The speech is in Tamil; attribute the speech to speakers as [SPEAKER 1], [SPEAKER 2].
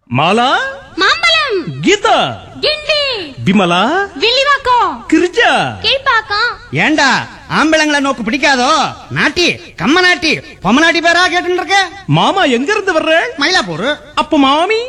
[SPEAKER 1] மாலா,
[SPEAKER 2] மாம்பழம்,
[SPEAKER 1] கீதா,
[SPEAKER 2] கிண்டி,
[SPEAKER 1] விமலா,
[SPEAKER 2] வில்லிவாக்கம்,
[SPEAKER 1] கிரிஜா,
[SPEAKER 2] கீழ்பாக்கம்.
[SPEAKER 3] ஏண்டா ஆம்பளங்களை நோக்கு பிடிக்காதோ? நாட்டி கம்ம நாட்டி பொம்ம நாட்டி பேரா கேட்டு இருக்க.
[SPEAKER 1] மாமா எங்க இருந்து வர்ற?
[SPEAKER 3] மயிலாப்பூர்.
[SPEAKER 1] அப்ப மாமி